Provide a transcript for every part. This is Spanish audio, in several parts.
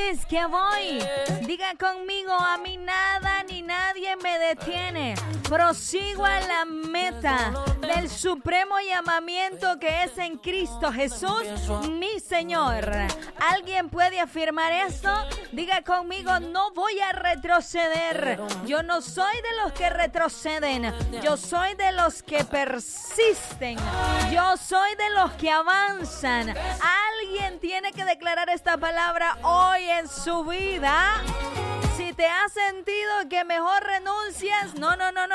es que voy. Diga conmigo, a mí nada ni nadie me detiene. Prosigo a la meta del supremo llamamiento que es en Cristo Jesús, mi Señor. ¿Alguien puede afirmar esto? Diga conmigo, no voy a retroceder. Yo no soy de los que retroceden. Yo soy de los que persisten. Yo soy de los que avanzan. Alguien tiene que declarar esta palabra hoy en su vida. Si te has sentido que mejor renuncias, no.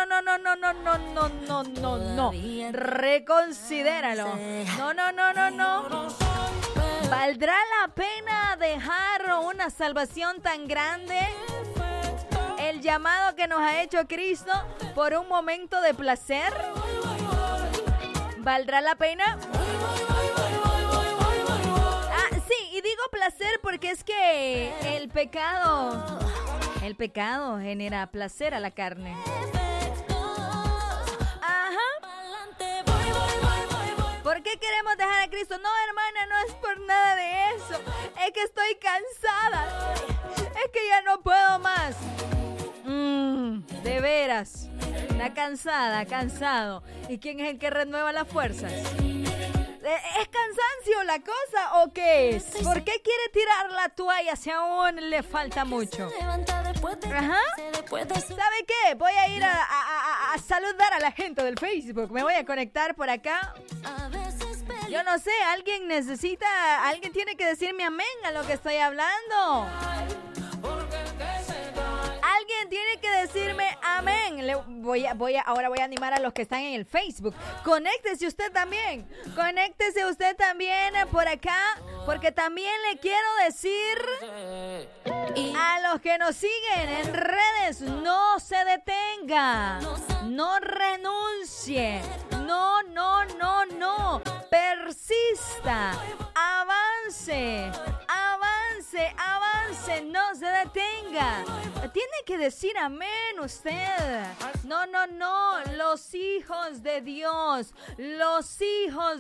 Reconsidéralo. No. ¿Valdrá la pena dejar una salvación tan grande? El llamado que nos ha hecho Cristo por un momento de placer. ¿Valdrá la pena? Sí, y digo placer porque es que el pecado genera placer a la carne. ¿Por qué queremos dejar a Cristo? No, hermana, no es por nada de eso. Es que estoy cansada. Es que ya no puedo más. De veras. Está cansada, cansado. ¿Y quién es el que renueva las fuerzas? ¿Es cansancio la cosa o qué es? ¿Por qué quiere tirar la toalla si aún le falta mucho? Ajá. ¿Sabe qué? Voy a ir a saludar a la gente del Facebook. Me voy a conectar por acá. Yo no sé, alguien tiene que decirme amén a lo que estoy hablando. Alguien tiene que decirme amén. Ahora voy a animar a los que están en el Facebook. Conéctese usted también por acá, porque también le quiero decir a los que nos siguen en redes, no se detenga, no renuncie, no, persista, avance, no se detenga. Tiene que decir amén usted. No, los hijos de Dios, los hijos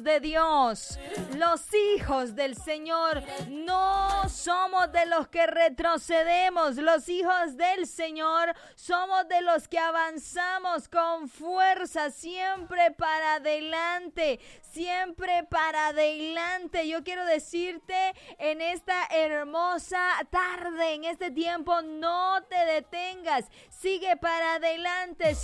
del Señor, no somos de los que retrocedemos. Los hijos del Señor somos de los que avanzamos con fuerza, siempre para adelante. Yo quiero decirte en esta hermosa tarde, en este tiempo, no te detengas. Sigue para adelante,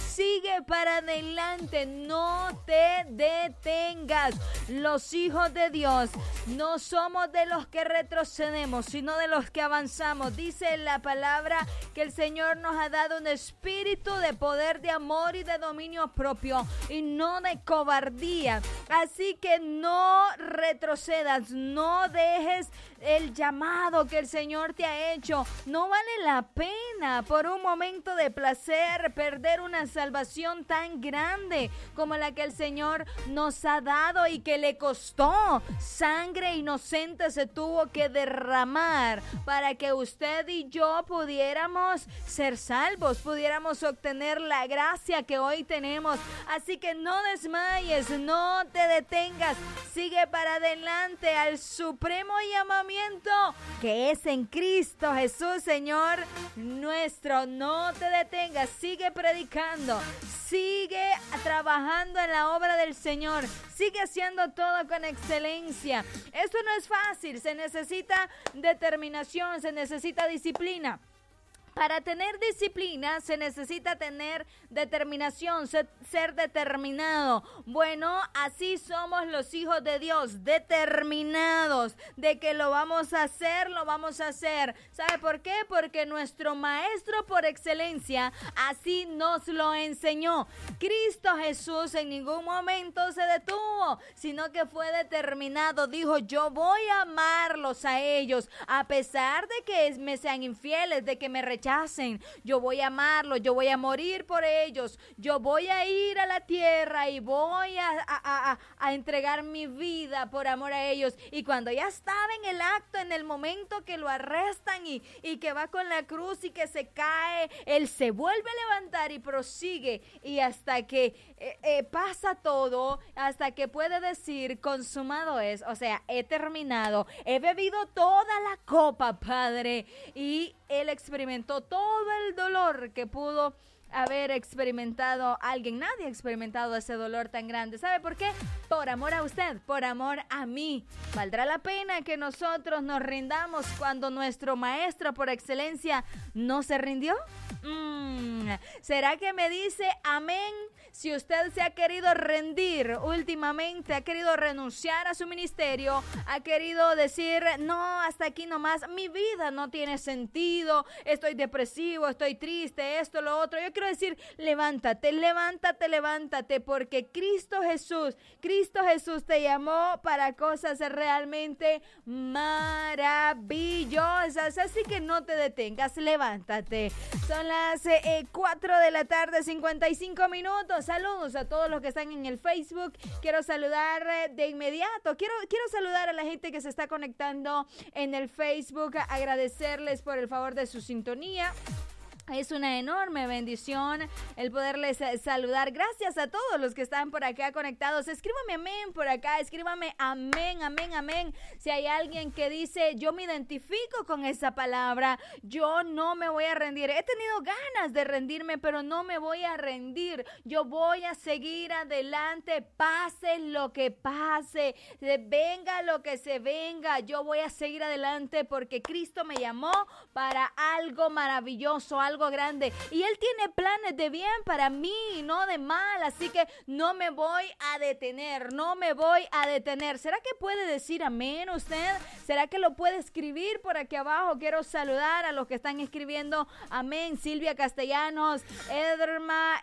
no te detengas. Los hijos de Dios no somos de los que retrocedemos, sino de los que avanzamos. Dice la palabra que el Señor nos ha dado un espíritu de poder, de amor y de dominio propio, y no de cobardía. Así que no retrocedas, no dejes el llamado que el Señor te ha hecho. No vale la pena por un momento de placer perder una salvación tan grande como la que el Señor nos ha dado y que le costó. Sangre inocente se tuvo que derramar para que usted y yo pudiéramos ser salvos, pudiéramos obtener la gracia que hoy tenemos. Así que no desmayes, no te detengas, sigue para adelante al supremo llamamiento que es en Cristo Jesús, Señor nuestro. No te detengas, sigue predicando, sigue trabajando en la obra del Señor, sigue haciendo todo con excelencia. Esto no es fácil, se necesita determinación, se necesita disciplina. Para tener disciplina se necesita tener determinación, ser determinado. Bueno, así somos los hijos de Dios, determinados de que lo vamos a hacer, lo vamos a hacer. ¿Sabe por qué? Porque nuestro maestro por excelencia así nos lo enseñó. Cristo Jesús en ningún momento se detuvo, sino que fue determinado. Dijo, yo voy a amarlos a ellos, a pesar de que me sean infieles, de que me rechacen, rechacen. Yo voy a amarlos, yo voy a morir por ellos, yo voy a ir a la tierra y voy a entregar mi vida por amor a ellos. Y cuando ya estaba en el acto, en el momento que lo arrestan y que va con la cruz y que se cae, él se vuelve a levantar y prosigue, y hasta que pasa todo, hasta que puede decir consumado es, o sea, he terminado, he bebido toda la copa, Padre. Y él experimentó todo el dolor que pudo haber experimentado alguien. Nadie ha experimentado ese dolor tan grande. ¿Sabe por qué? Por amor a usted, por amor a mí. ¿Valdrá la pena que nosotros nos rindamos cuando nuestro maestro por excelencia no se rindió? ¿Será que me dice amén? Si usted se ha querido rendir últimamente, ha querido renunciar a su ministerio, ha querido decir, no, hasta aquí nomás, mi vida no tiene sentido, estoy depresivo, estoy triste, esto, lo otro. Yo quiero decir, levántate, levántate, levántate, porque Cristo Jesús te llamó para cosas realmente maravillosas. Así que no te detengas, levántate. Son las 4 de la tarde, 55 minutos. Saludos a todos los que están en el Facebook. Quiero saludar de inmediato. Quiero saludar a la gente que se está conectando en el Facebook, agradecerles por el favor de su sintonía. Es una enorme bendición el poderles saludar. Gracias a todos los que están por acá conectados. Escríbame amén por acá, escríbame amén, amén, amén. Si hay alguien que dice, yo me identifico con esa palabra, yo no me voy a rendir. He tenido ganas de rendirme, pero no me voy a rendir. Yo voy a seguir adelante, pase lo que pase, venga lo que se venga. Yo voy a seguir adelante porque Cristo me llamó para algo maravilloso, algo grande, y Él tiene planes de bien para mí, no de mal, así que no me voy a detener, no me voy a detener. ¿Será que puede decir amén usted? ¿Será que lo puede escribir por aquí abajo? Quiero saludar a los que están escribiendo amén. Silvia Castellanos, Ederma,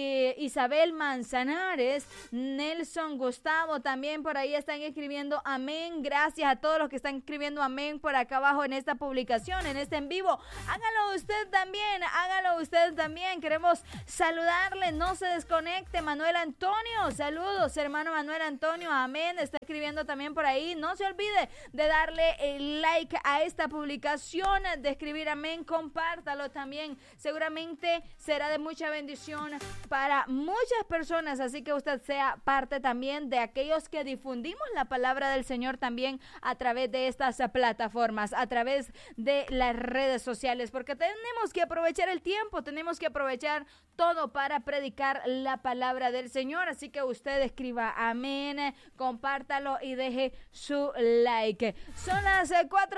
Isabel Manzanares, Nelson Gustavo, también por ahí están escribiendo amén. Gracias a todos los que están escribiendo amén por acá abajo en esta publicación, en este en vivo. Hágalo usted también, hágalo usted también. Queremos saludarle, no se desconecte. Manuel Antonio, saludos, hermano Manuel Antonio, amén. Está escribiendo también por ahí. No se olvide de darle el like a esta publicación, de escribir amén, compártalo también. Seguramente será de mucha bendición para muchas personas, así que usted sea parte también de aquellos que difundimos la palabra del Señor también a través de estas plataformas, a través de las redes sociales, porque tenemos que aprovechar el tiempo, tenemos que aprovechar todo para predicar la palabra del Señor. Así que usted escriba amén, compártalo y deje su like. Son las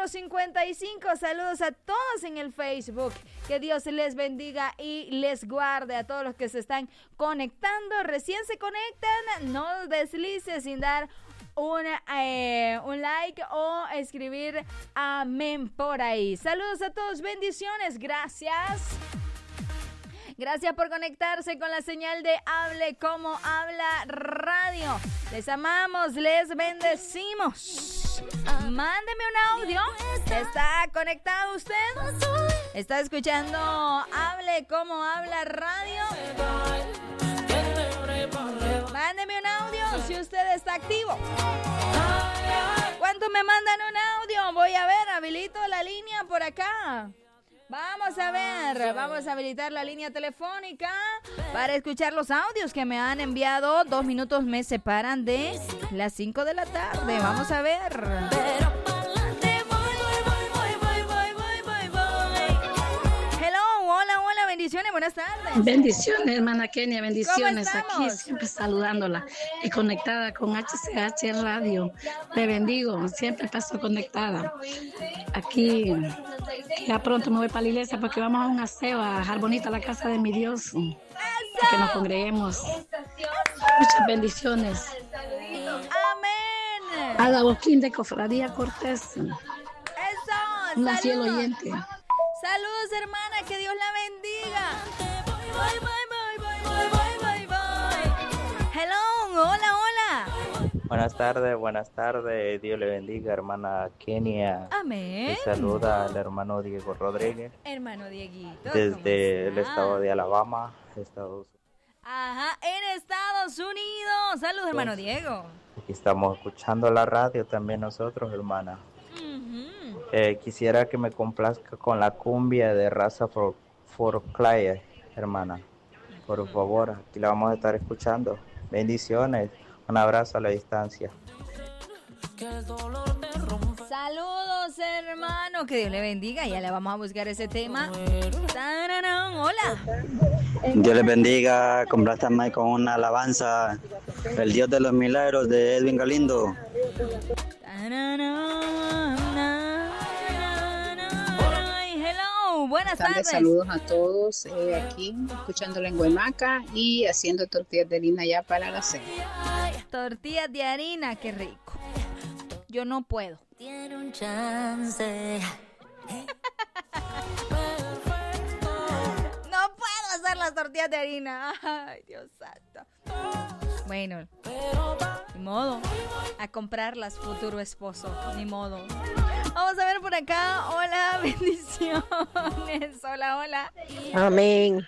4:55. Saludos a todos en el Facebook. Que Dios les bendiga y les guarde. A todos los que se están conectando, recién se conectan, no deslice sin dar un like o escribir amén por ahí. Saludos a todos, bendiciones, gracias. Gracias por conectarse con la señal de Hable Como Habla Radio. Les amamos, les bendecimos. Mándeme un audio. ¿Está conectado usted? ¿Está escuchando Hable Como Habla Radio? Mándeme un audio si usted está activo. ¿Cuántos me mandan un audio? Voy a ver, habilito la línea por acá. Vamos a ver, vamos a habilitar la línea telefónica para escuchar los audios que me han enviado. 2 minutos me separan de las 5 de la tarde. Vamos a ver. Bendiciones, buenas tardes. Bendiciones, hermana Kenia, bendiciones. Aquí siempre saludándola y conectada con HCH Radio. Le bendigo, siempre paso conectada. Aquí, ya pronto me voy para la iglesia porque vamos a un aseo, a dejar bonita la casa de mi Dios. Para que nos congreguemos. Muchas bendiciones. Amén. A la Boquín de Cofradía Cortés. Eso. Una fiel oyente. Saludos, hermana, que Dios la bendiga. Hello, hola, hola. Buenas tardes. Dios le bendiga, hermana Kenia. Amén. Le saluda al hermano Diego Rodríguez. Hermano Dieguito. Desde el estado de Alabama, Estados Unidos. Ajá, en Estados Unidos. Saludos, hermano Diego. Aquí estamos escuchando la radio también nosotros, hermana. Quisiera que me complazca con la cumbia de Raza for Clay, hermana. Por favor, aquí la vamos a estar escuchando. Bendiciones. Un abrazo a la distancia. Saludos, hermano. Que Dios le bendiga. Ya le vamos a buscar ese tema. ¡Tararán! Hola. Dios les bendiga. Complázcanme con una alabanza. El Dios de los milagros de Edwin Galindo. Hello, buenas tardes. Saludos a todos aquí, escuchándolo en Huemaca y haciendo tortillas de harina ya para la cena. Tortillas de harina, qué rico. Yo no puedo. Tiene un chance. No puedo hacer las tortillas de harina. Ay, Dios santo. Bueno, ni modo. A comprarlas, futuro esposo. Ni modo. Vamos a ver por acá. Hola, bendiciones. Hola, hola. Amén.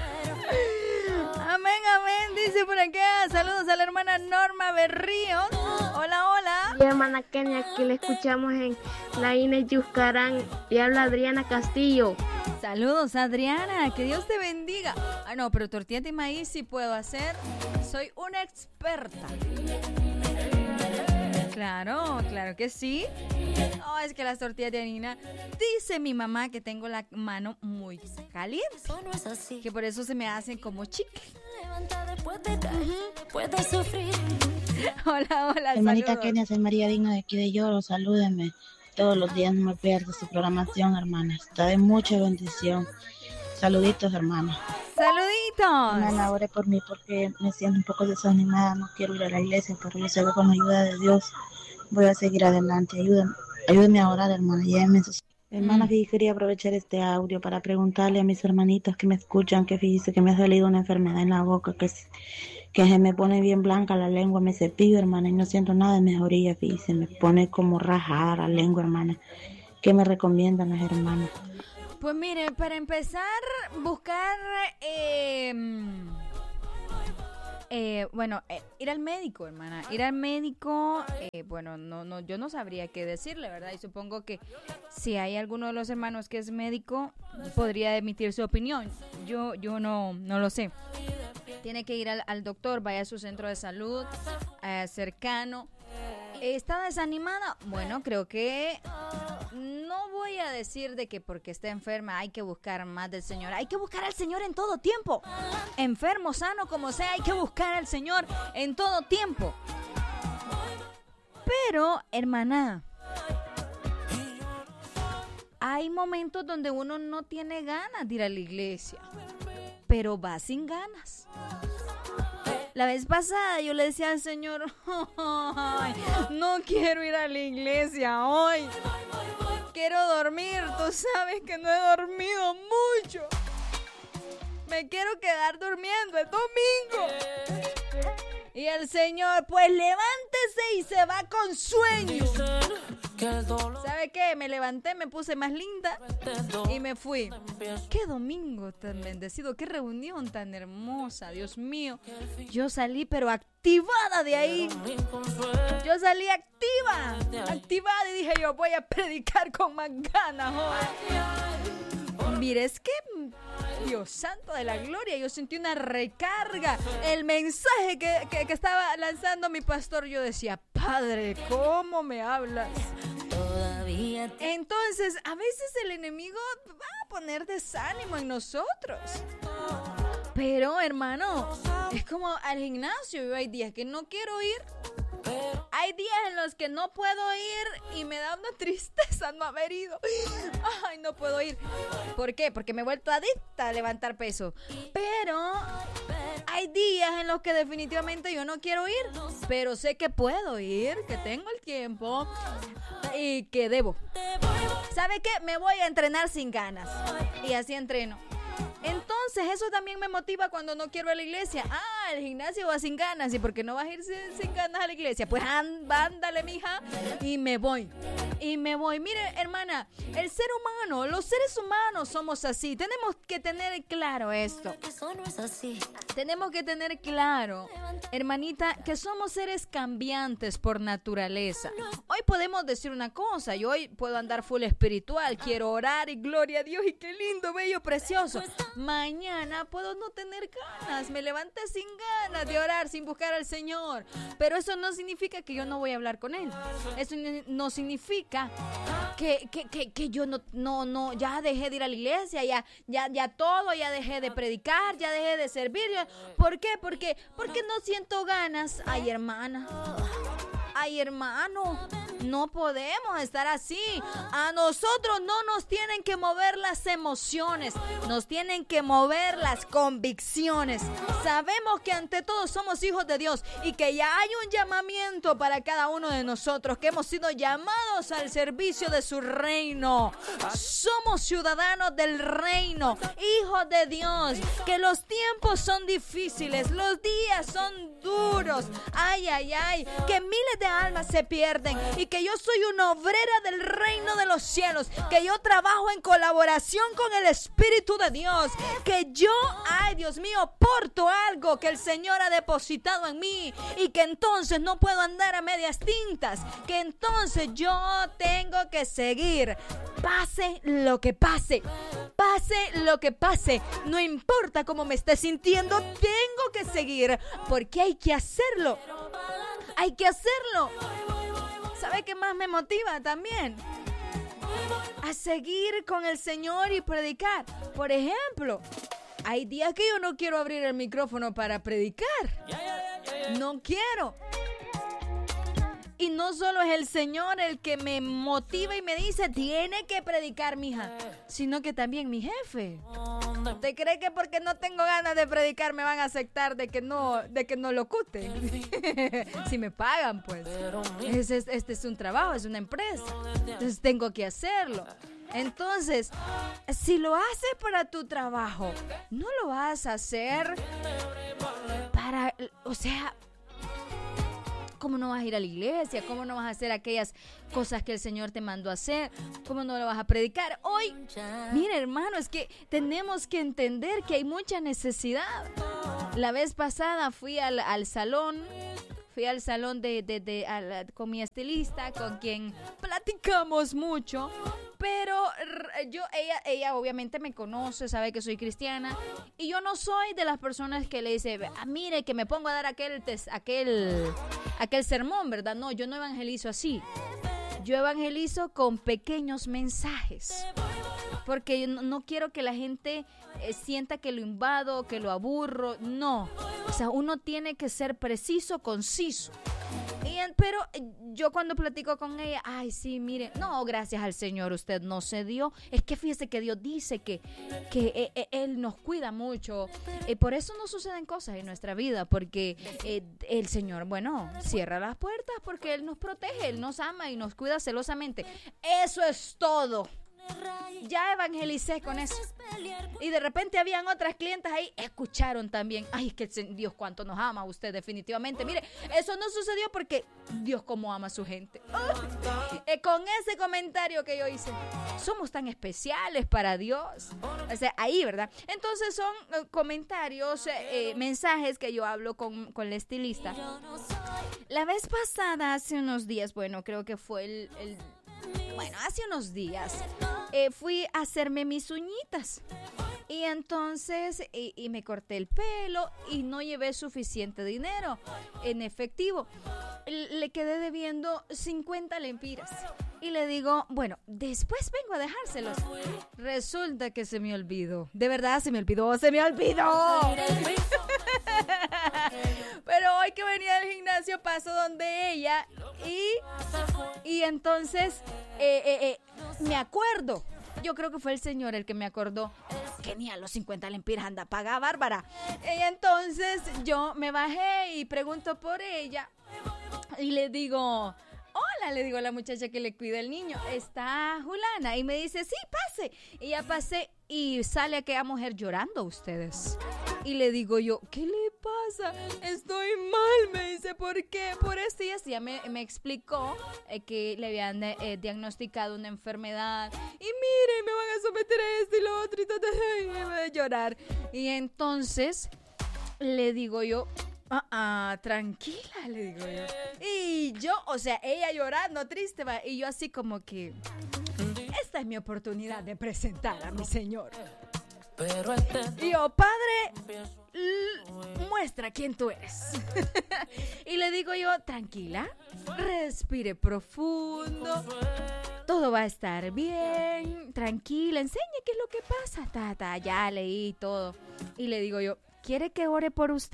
Amén, amén. Dice por acá. Saludos a la hermana Norma Berrío. Hola, hola. Mi hermana Kenia, aquí le escuchamos en la Inés Yuscarán y habla Adriana Castillo. Saludos, Adriana. Que Dios te bendiga. Ah, no, pero tortillas de maíz sí puedo hacer. Soy una experta. Claro, claro que sí. No, es que las tortillas de harina, dice mi mamá que tengo la mano muy caliente, que por eso se me hacen como chicle. Hola, hola, hermanita saludos. Kenia, soy María Digna de aquí de Lloro, salúdeme. Todos los días no me pierdo su programación, hermana. Está de mucha bendición. Saluditos, hermana. Saluditos. Hermana, ore por mí porque me siento un poco desanimada. No quiero ir a la iglesia, pero yo sé que con la ayuda de Dios voy a seguir adelante. Ayúdame a orar, hermana. Hermana, que quería aprovechar este audio para preguntarle a mis hermanitas que me escuchan que fíjese que me ha salido una enfermedad en la boca, que se me pone bien blanca la lengua, me cepillo, hermana, y no siento nada de mejoría, fíjese, me pone como rajada la lengua, hermana. ¿Qué me recomiendan las hermanas? Pues mire, para empezar, buscar, ir al médico, hermana. Ir al médico, yo no sabría qué decirle, ¿verdad? Y supongo que si hay alguno de los hermanos que es médico, podría emitir su opinión. Yo no lo sé. Tiene que ir al doctor, vaya a su centro de salud cercano. ¿Está desanimada? Bueno, creo que no voy a decir de que porque está enferma hay que buscar más del Señor. Hay que buscar al Señor en todo tiempo. Enfermo, sano, como sea, hay que buscar al Señor en todo tiempo. Pero, hermana, hay momentos donde uno no tiene ganas de ir a la iglesia, pero va sin ganas. La vez pasada yo le decía al Señor, no quiero ir a la iglesia hoy. Quiero dormir, tú sabes que no he dormido mucho. Me quiero quedar durmiendo, es domingo. Y el Señor, pues levántese y se va con sueño. ¿Sabe qué? Me levanté, me puse más linda y me fui. Qué domingo tan bendecido, qué reunión tan hermosa, Dios mío. Yo salí pero activada de ahí. Yo salí activada y dije yo voy a predicar con más ganas hoy. Mire, es que Dios santo de la gloria, yo sentí una recarga. El mensaje que estaba lanzando mi pastor, yo decía, Padre, ¿cómo me hablas? Entonces, a veces el enemigo va a poner desánimo en nosotros. Pero, hermano, es como al gimnasio. Yo hay días que no quiero ir. Hay días en los que no puedo ir y me da una tristeza no haber ido. Ay, no puedo ir. ¿Por qué? Porque me he vuelto adicta a levantar peso. Pero hay días en los que definitivamente yo no quiero ir, pero sé que puedo ir, que tengo el tiempo y que debo. ¿Sabe qué? Me voy a entrenar sin ganas y así entreno. Entonces eso también me motiva cuando no quiero ir a la iglesia. El gimnasio va sin ganas. ¿Y por qué no vas a ir sin ganas a la iglesia? Pues ándale, mija, y me voy. Mire, hermana, el ser humano, los seres humanos somos así. Tenemos que tener claro esto. Tenemos que tener claro, hermanita, que somos seres cambiantes por naturaleza. Hoy podemos decir una cosa, yo hoy puedo andar full espiritual, quiero orar y gloria a Dios y qué lindo, bello, precioso. Mañana puedo no tener ganas, me levanté sin ganas de orar, sin buscar al Señor. Pero eso no significa que yo no voy a hablar con Él. Eso no significa que yo no, ya dejé de ir a la iglesia, ya todo, ya dejé de predicar, ya dejé de servir. ¿Por qué? Porque no siento ganas. Ay, hermana. Ay, hermano. No podemos estar así. A nosotros no nos tienen que mover las emociones, nos tienen que mover las convicciones. Sabemos que ante todo somos hijos de Dios y que ya hay un llamamiento para cada uno de nosotros, que hemos sido llamados al servicio de su reino. Somos ciudadanos del reino, hijos de Dios, que los tiempos son difíciles, los días son duros. Ay, que miles de almas se pierden y que yo soy una obrera del reino de los cielos, que yo trabajo en colaboración con el Espíritu de Dios, que yo, ay Dios mío, porto algo que el Señor ha depositado en mí y que entonces no puedo andar a medias tintas, que entonces yo tengo que seguir, pase lo que pase, no importa cómo me esté sintiendo, tengo que seguir, porque hay que hacerlo. ¿Sabe qué más me motiva también? A seguir con el Señor y predicar. Por ejemplo, hay días que yo no quiero abrir el micrófono para predicar. No quiero. Y no solo es el Señor el que me motiva y me dice, tiene que predicar, mija, sino que también mi jefe. ¿Usted cree que porque no tengo ganas de predicar me van a aceptar de que no locute? Si me pagan, pues. Este es un trabajo, es una empresa. Entonces tengo que hacerlo. Entonces, si lo haces para tu trabajo, no lo vas a hacer para, ¿cómo no vas a ir a la iglesia? ¿Cómo no vas a hacer aquellas cosas que el Señor te mandó a hacer? ¿Cómo no lo vas a predicar? Hoy, mire, hermano, es que tenemos que entender que hay mucha necesidad. La vez pasada fui al salón con mi estilista, con quien platicamos mucho. Pero ella obviamente me conoce, sabe que soy cristiana. Y yo no soy de las personas que le dice, mire, que me pongo a dar aquel sermón, ¿verdad? No, yo no evangelizo así. Yo evangelizo con pequeños mensajes. Porque yo no quiero que la gente sienta que lo invado, que lo aburro. No. O sea, uno tiene que ser preciso, conciso. Pero yo cuando platico con ella, ay, sí, mire, no, gracias al Señor, usted no se dio. Es que fíjese que Dios dice que Él nos cuida mucho. Por eso no suceden cosas en nuestra vida, porque el Señor, bueno, cierra las puertas porque Él nos protege, Él nos ama y nos cuida celosamente. Eso es todo. Ya evangelicé con eso. Y de repente habían otras clientas ahí, escucharon también. Ay, es que Dios cuánto nos ama a usted, definitivamente. Mire, eso no sucedió porque Dios cómo ama a su gente. Con ese comentario que yo hice, somos tan especiales para Dios. O sea, ahí, ¿verdad? Entonces son comentarios, mensajes que yo hablo con la estilista. La vez pasada, hace unos días, bueno, creo que fue hace unos días fui a hacerme mis uñitas y entonces y me corté el pelo y no llevé suficiente dinero en efectivo. Le quedé debiendo 50 lempiras y le digo, bueno, después vengo a dejárselos. Resulta que se me olvidó. De verdad, se me olvidó. Pero hoy que venía del gimnasio paso donde ella y entonces me acuerdo. Yo creo que fue el Señor el que me acordó que ni a los 50 lempiras anda paga, Bárbara. Y entonces yo me bajé y pregunto por ella y le digo, hola, le digo a la muchacha que le cuida el niño, ¿está Julana? Y me dice, sí, pase. Y ya pasé y sale aquella mujer llorando a ustedes. Y le digo yo, ¿qué le pasa? Estoy mal, me dice, ¿por qué? Por esto y esto. Ya me explicó que le habían diagnosticado una enfermedad. Y mire, me van a someter a esto y lo otro y me voy a llorar. Y entonces le digo yo, tranquila, le digo yo. Y yo, o sea, ella llorando, triste, va. Y yo así como que, esta es mi oportunidad de presentar a mi Señor. Y yo, Padre, muestra quién tú eres. Y le digo yo, tranquila, respire profundo, todo va a estar bien, tranquila, enseñe qué es lo que pasa. Ya leí todo. Y le digo yo, ¿quiere que ore por usted?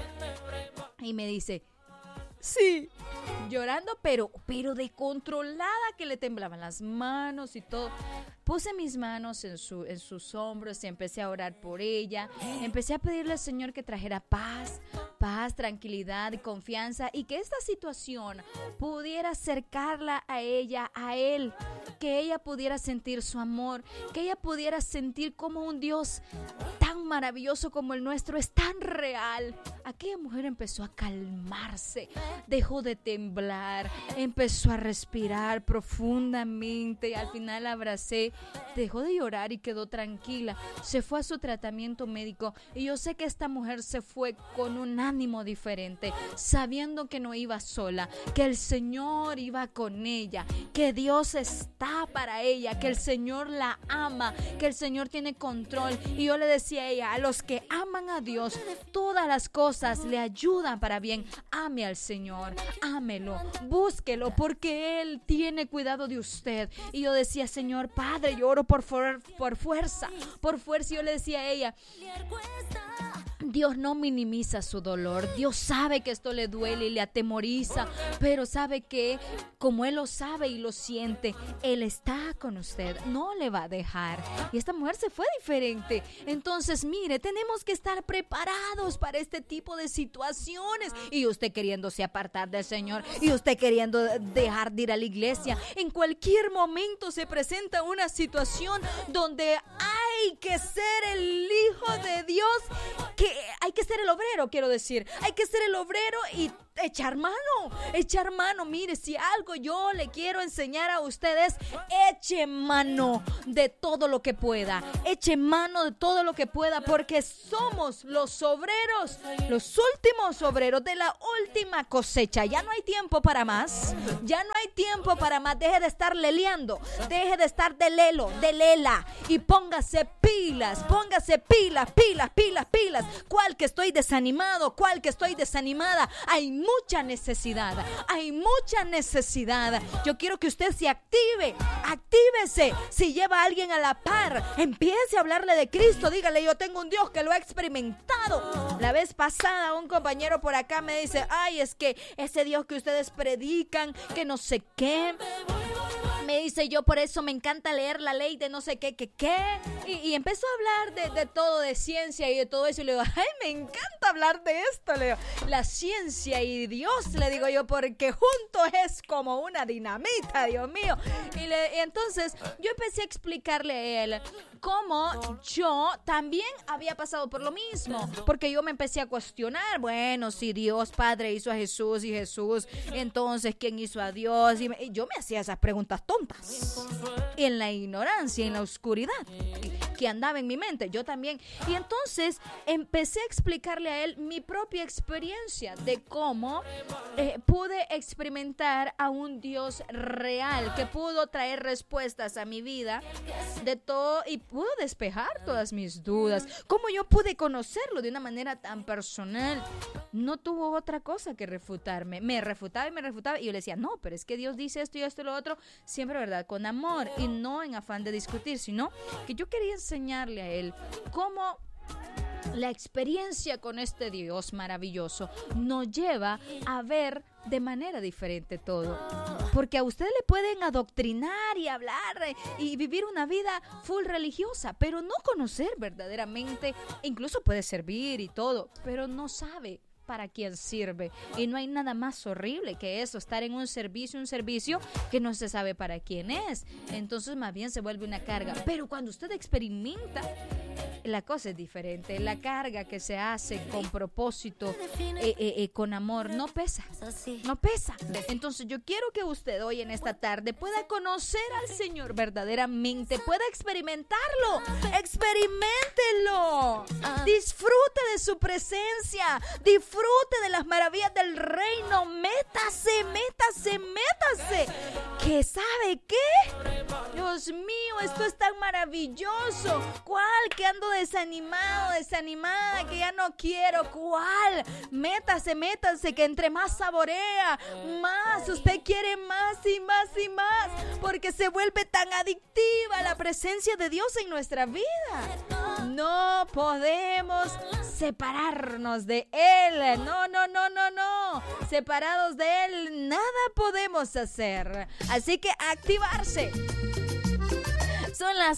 Y me dice, sí, llorando, pero descontrolada, que le temblaban las manos y todo. Puse mis manos en sus hombros y empecé a orar por ella. Empecé a pedirle al Señor que trajera paz, tranquilidad y confianza, y que esta situación pudiera acercarla a ella, a Él, que ella pudiera sentir su amor, que ella pudiera sentir como un Dios tan maravilloso como el nuestro es tan real. Aquella mujer empezó a calmarse, dejó de temblar, empezó a respirar profundamente y al final la abracé, dejó de llorar y quedó tranquila. Se fue a su tratamiento médico y yo sé que esta mujer se fue con un ánimo diferente, sabiendo que no iba sola, que el Señor iba con ella, que Dios está para ella, que el Señor la ama, que el Señor tiene control. Y yo le decía a ella, a los que aman a Dios, todas las cosas le ayudan para bien. Ame al Señor, ámelo, búsquelo, porque Él tiene cuidado de usted. Y yo decía, Señor Padre, yo oro por fuerza. Y yo le decía a ella, Dios no minimiza su dolor. Dios sabe que esto le duele y le atemoriza, pero sabe que como Él lo sabe y lo siente, Él está con usted, no le va a dejar. Y esta mujer se fue diferente. Entonces, mire, tenemos que estar preparados para este tipo de situaciones. Y usted queriéndose apartar del Señor, y usted queriendo dejar de ir a la iglesia, en cualquier momento se presenta una situación donde hay que ser el Hijo de Dios, que hay que ser el obrero, quiero decir. Hay que ser el obrero y echar mano. Mire, si algo yo le quiero enseñar a ustedes, eche mano de todo lo que pueda. Eche mano de todo lo que pueda, porque somos los obreros, los últimos obreros de la última cosecha. Ya no hay tiempo para más. Deje de estar leleando. Deje de estar de lela. Y póngase pilas. ¿Cuál que estoy desanimado? ¿Cuál que estoy desanimada? Hay mucha necesidad. Yo quiero que usted se actívese. Si lleva a alguien a la par, empiece a hablarle de Cristo. Dígale, yo tengo un Dios que lo ha experimentado. La vez pasada un compañero por acá me dice, ay, es que ese Dios que ustedes predican, que no sé qué. Me dice, yo por eso me encanta leer la ley de no sé qué. Y empezó a hablar de todo, de ciencia y de todo eso. Y le digo, ay, me encanta hablar de esto, le digo. La ciencia y Dios, le digo yo, porque juntos es como una dinamita, Dios mío. Y entonces yo empecé a explicarle a él cómo yo también había pasado por lo mismo. Porque yo me empecé a cuestionar, bueno, si Dios Padre hizo a Jesús y Jesús, entonces ¿quién hizo a Dios? Y yo me hacía esas preguntas tontas, en la ignorancia, en la oscuridad que andaba en mi mente, yo también. Y entonces empecé a explicarle a él mi propia experiencia de cómo pude experimentar a un Dios real que pudo traer respuestas a mi vida de todo y pudo despejar todas mis dudas. Cómo yo pude conocerlo de una manera tan personal. No tuvo otra cosa que refutarme. Me refutaba y yo le decía, no, pero es que Dios dice esto y esto y lo otro, siempre, ¿verdad? Con amor y no en afán de discutir, sino que yo quería enseñarle a él cómo la experiencia con este Dios maravilloso nos lleva a ver de manera diferente todo. Porque a usted le pueden adoctrinar y hablar y vivir una vida full religiosa, pero no conocer verdaderamente. Incluso puede servir y todo, pero no sabe para quién sirve. Y no hay nada más horrible que eso, estar en un servicio que no se sabe para quién es. Entonces más bien se vuelve una carga. Pero cuando usted experimenta, la cosa es diferente. La carga que se hace con propósito, con amor, no pesa. No pesa. Entonces yo quiero que usted hoy en esta tarde pueda conocer al Señor verdaderamente, pueda experimentarlo. Experiméntelo. Disfrute de su presencia. Disfrute de las maravillas del reino. Métase. ¿Qué sabe qué? Dios mío, esto es tan maravilloso. ¿Cuál? Que ando desanimada, que ya no quiero. ¿Cuál? Métase, que entre más saborea, más usted quiere más y más y más, porque se vuelve tan adictiva la presencia de Dios en nuestra vida. No podemos separarnos de Él. No. Separados de Él, nada podemos hacer. Así que activarse. Son las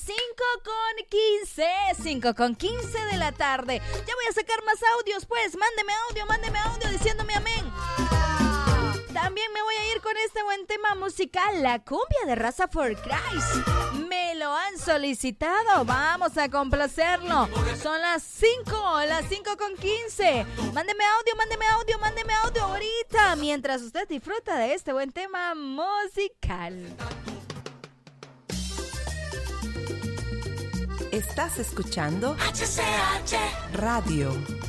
5:15 de la tarde. Ya voy a sacar más audios, pues. Mándeme audio diciéndome amén. También me voy a ir con este buen tema musical, la cumbia de Raza for Christ. Me lo han solicitado, vamos a complacerlo. Son las 5:15. Mándeme audio ahorita, mientras usted disfruta de este buen tema musical. Estás escuchando HCH Radio.